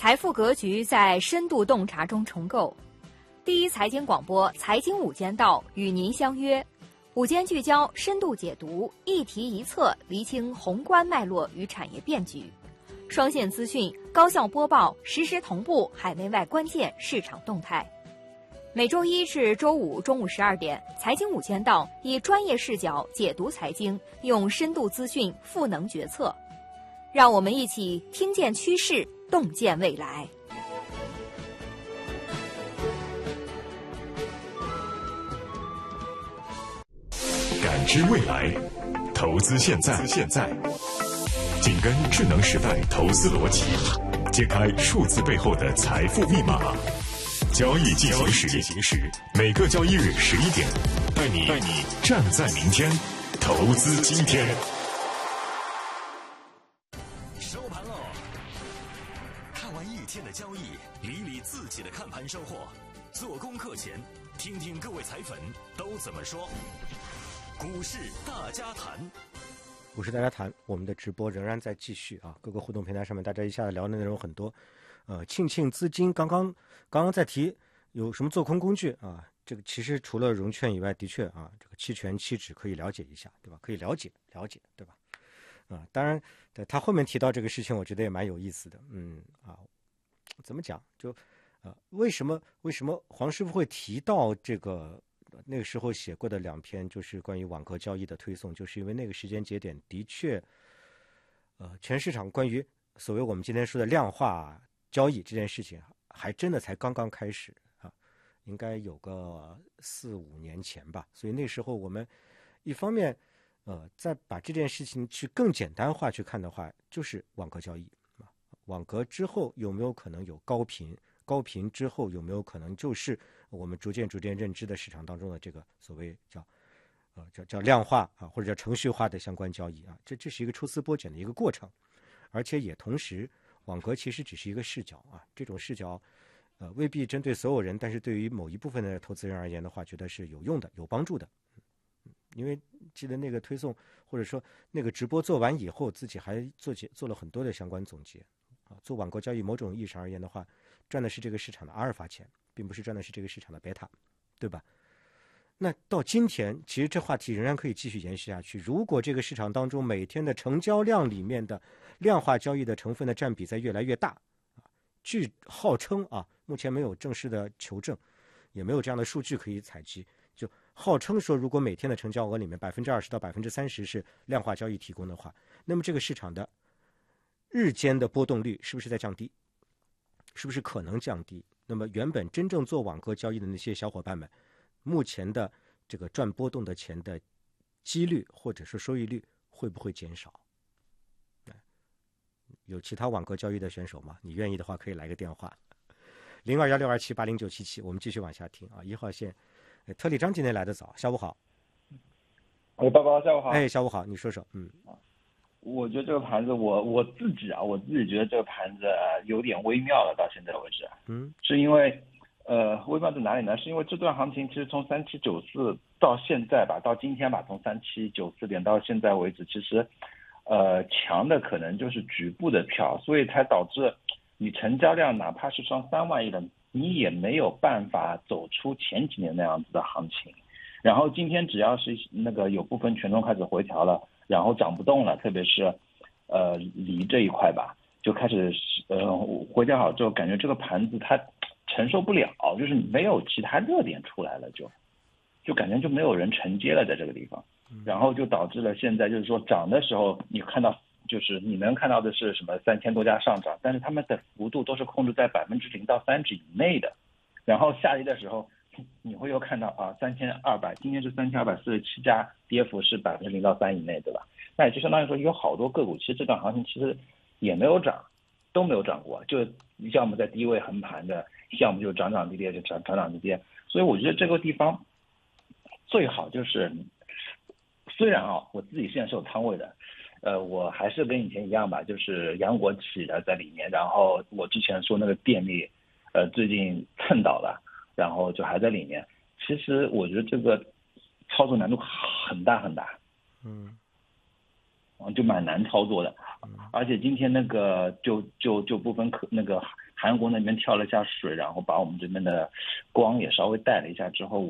财富格局在深度洞察中重构。第一财经广播财经午间道与您相约，午间聚焦，深度解读，一题一策，厘清宏观脉络与产业变局，双线资讯，高效播报，实时同步海内外关键市场动态。每周一至周五中午12点，财经午间道以专业视角解读财经，用深度资讯赋能决策。让我们一起听见趋势，洞见未来。 感知未来，投资现在。紧跟智能时代投资逻辑，揭开数字背后的财富密码。交易进行时，每个交易日11点，带你站在明天，投资今天。 收盘喽！看完一天的交易，理自己的看盘收获。做功课前，听听各位财粉都怎么说。股市大家谈， 股市大家谈，我们的直播仍然在继续啊！各个互动平台上面，大家一下子聊的内容很多。庆资金刚刚在提有什么做空工具啊？这个其实除了融券以外，的确啊，这个期权、期指可以了解一下，对吧？可以了解，对吧？当然，他后面提到这个事情，我觉得也蛮有意思的。怎么讲？就为什么黄师傅会提到这个？那个时候写过的2篇就是关于网格交易的推送，就是因为那个时间节点的确，全市场关于所谓我们今天说的量化交易这件事情，还真的才刚刚开始啊，应该有个4-5年前吧。所以那时候我们一方面，再把这件事情去更简单化去看的话，就是网格交易啊，网格之后有没有可能有高频？高频之后有没有可能就是我们逐渐认知的市场当中的这个所谓叫量化啊，或者叫程序化的相关交易啊？这是一个抽丝剥茧的一个过程，而且也同时，网格其实只是一个视角啊，这种视角未必针对所有人，但是对于某一部分的投资人而言的话，觉得是有用的、有帮助的。因为记得那个推送或者说那个直播做完以后，自己还做了很多的相关总结啊。做网格交易，某种意义上而言的话，赚的是这个市场的阿尔法钱，并不是赚的是这个市场的贝塔，对吧？那到今天，其实这话题仍然可以继续延续下去。如果这个市场当中每天的成交量里面的量化交易的成分的占比在越来越大，据号称啊，目前没有正式的求证，也没有这样的数据可以采集，就号称说，如果每天的成交额里面20%到30%是量化交易提供的话，那么这个市场的日间的波动率是不是在降低？是不是可能降低？那么原本真正做网格交易的那些小伙伴们，目前的这个赚波动的钱的几率或者是收益率会不会减少？有其他网格交易的选手吗？你愿意的话可以来个电话，021627809777，我们继续往下听啊。1号线，特里张今天来的早，下午好。 爸爸下午好。 下午好，你说说。 我觉得这个盘子我自己觉得这个盘子有点微妙了，到现在为止。是因为微妙在哪里呢？是因为这段行情其实从3794到现在吧，到今天吧，从3794点到现在为止，其实强的可能就是局部的票，所以才导致你成交量哪怕是上3万亿的，你也没有办法走出前几年那样子的行情。然后今天只要是那个有部分权重开始回调了，然后涨不动了，特别是锂这一块吧，就开始回调好之后，感觉这个盘子它承受不了，就是没有其他热点出来了，就感觉就没有人承接了在这个地方，然后就导致了现在就是说涨的时候你看到就是你能看到的是什么3000多家上涨，但是他们的幅度都是控制在0%到3%以内的，然后下跌的时候你会又看到3200，今天是3247家，跌幅是0%到3%以内，对吧？那也就相当于说有好多个股，其实这段行情其实也没有涨，都没有涨过，就要么在低位横盘的，要么就涨涨跌跌，就涨涨跌跌。所以我觉得这个地方最好就是，虽然我自己现在是有仓位的，我还是跟以前一样吧，就是杨国企的在里面，然后我之前说那个电力，最近蹭倒了，然后就还在里面。其实我觉得这个操作难度很大很大。 就蛮难操作的。而且今天那个就部分那个韩国那边跳了一下水，然后把我们这边的光也稍微带了一下之后，